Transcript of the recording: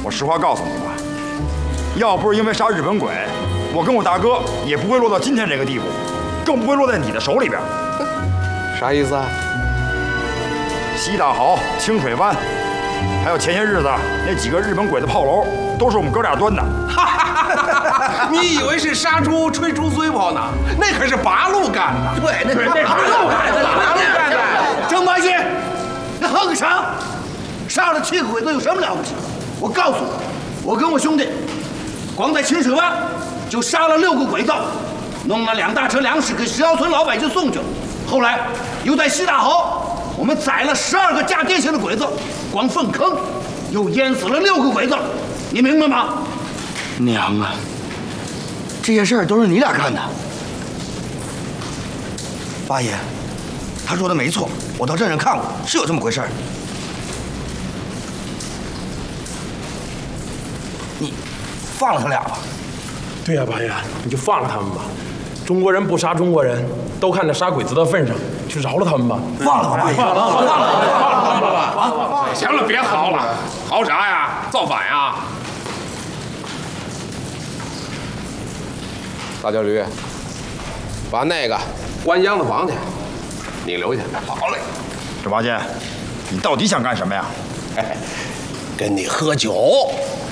我实话告诉你吧，要不是因为杀日本鬼，我跟我大哥也不会落到今天这个地步，更不会落在你的手里边。 啥意思啊？ 西大豪、清水湾，还有前些日子那几个日本鬼子炮楼，都是我们哥俩端的。 你以为是杀猪吹猪嘴炮呢？那可是八路干的。 对，那是八路干的。郑八戒，你哼个啥？杀了7个鬼子有什么了不起？我告诉你，我跟我兄弟，光在清水湾就杀了6个鬼子，弄了2大车粮食给石窑村老百姓送去了。后来又在西大豪，我们宰了12个架电线的鬼子，光粪坑又淹死了6个鬼子，你明白吗？ 娘啊，这些事儿都是你俩干的。八爷，他说的没错，我到镇上看过，是有这么回事儿。你放了他俩吧。 对呀，八爷，你就放了他们吧。中国人不杀中国人，都看在杀鬼子的份上，就饶了他们吧。 放了吧，八爷，放了他们吧。 行了，别嚎了，嚎啥呀？造反呀！大脚驴，把那个关箱子房去，你留下。好嘞。 郑八戒，你到底想干什么呀？ 跟你喝酒。